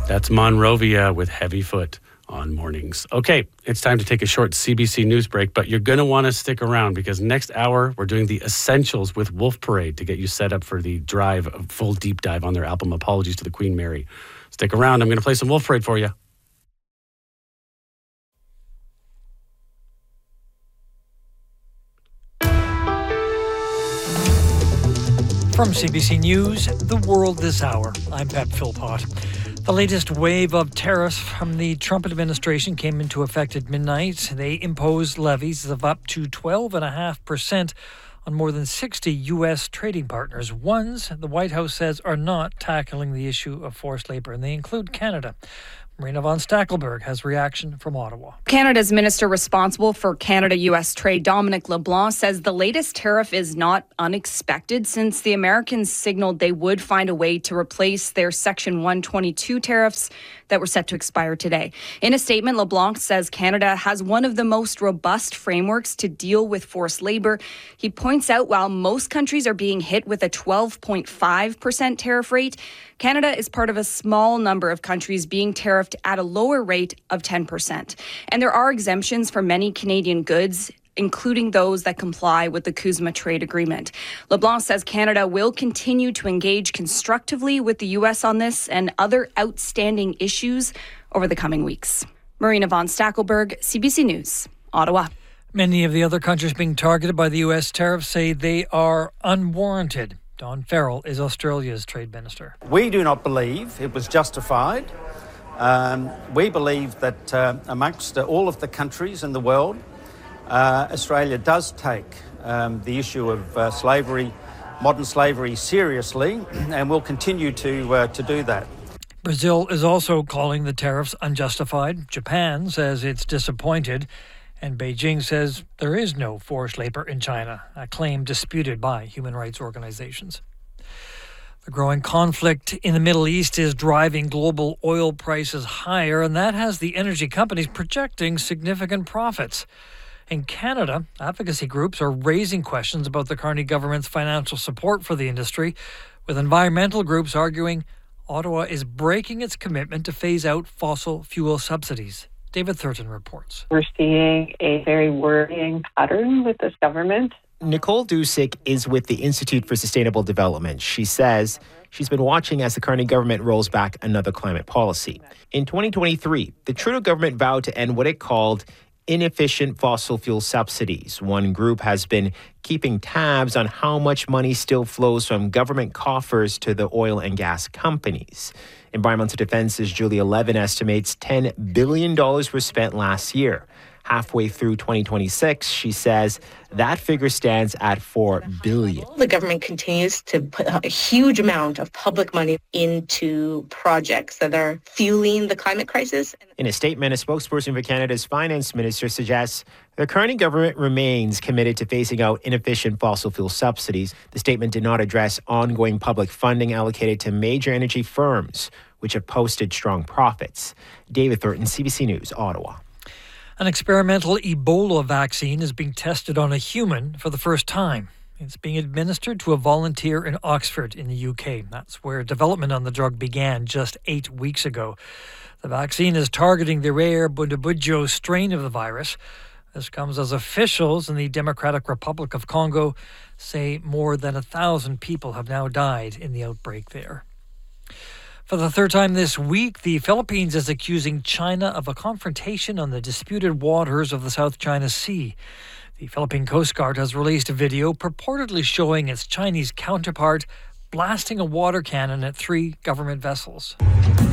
That's Monrovia with Heavy Foot on Mornings. Okay, it's time to take a short CBC News break, but you're going to want to stick around because next hour we're doing the Essentials with Wolf Parade to get you set up for the drive, a full deep dive on their album Apologies to the Queen Mary. Stick around. I'm going to play some Wolf Parade for you. From CBC News, The World This Hour, I'm Pat Philpott. The latest wave of tariffs from the Trump administration came into effect at midnight. They imposed levies of up to 12.5% on more than 60 U.S. trading partners. Ones the White House says are not tackling the issue of forced labor, and they include Canada. Marina von Stackelberg has reaction from Ottawa. Canada's minister responsible for Canada-U.S. trade, Dominic LeBlanc, says the latest tariff is not unexpected since the Americans signaled they would find a way to replace their Section 122 tariffs that were set to expire today. In a statement, LeBlanc says Canada has one of the most robust frameworks to deal with forced labor. He points out while most countries are being hit with a 12.5% tariff rate, Canada is part of a small number of countries being tariffed at a lower rate of 10%. And there are exemptions for many Canadian goods, including those that comply with the CUSMA trade agreement. LeBlanc says Canada will continue to engage constructively with the U.S. on this and other outstanding issues over the coming weeks. Marina von Stackelberg, CBC News, Ottawa. Many of the other countries being targeted by the U.S. tariffs say they are unwarranted. Don Farrell is Australia's trade minister. We do not believe it was justified. We believe that amongst all of the countries in the world, Australia does take the issue of slavery, modern slavery, seriously, and will continue to do that. Brazil is also calling the tariffs unjustified. Japan says it's disappointed. And Beijing says there is no forced labor in China, a claim disputed by human rights organizations. The growing conflict in the Middle East is driving global oil prices higher, and that has the energy companies projecting significant profits. In Canada, advocacy groups are raising questions about the Carney government's financial support for the industry, with environmental groups arguing Ottawa is breaking its commitment to phase out fossil fuel subsidies. David Thurton reports. We're seeing a very worrying pattern with this government. Nicole Dusick is with the Institute for Sustainable Development. She says she's been watching as the Carney government rolls back another climate policy. In 2023, the Trudeau government vowed to end what it called inefficient fossil fuel subsidies. One group has been keeping tabs on how much money still flows from government coffers to the oil and gas companies. Environmental Defense's Julia Levin estimates $10 billion were spent last year. Halfway through 2026, she says that figure stands at $4 billion. The government continues to put a huge amount of public money into projects that are fueling the climate crisis. In a statement, a spokesperson for Canada's finance minister suggests the current government remains committed to phasing out inefficient fossil fuel subsidies. The statement did not address ongoing public funding allocated to major energy firms, which have posted strong profits. David Thurton, CBC News, Ottawa. An experimental Ebola vaccine is being tested on a human for the first time. It's being administered to a volunteer in Oxford in the UK. That's where development on the drug began just 8 weeks ago. The vaccine is targeting the rare Bundibugyo strain of the virus. This comes as officials in the Democratic Republic of Congo say more than 1,000 people have now died in the outbreak there. For the third time this week, the Philippines is accusing China of a confrontation on the disputed waters of the South China Sea. The Philippine Coast Guard has released a video purportedly showing its Chinese counterpart blasting a water cannon at 3 government vessels.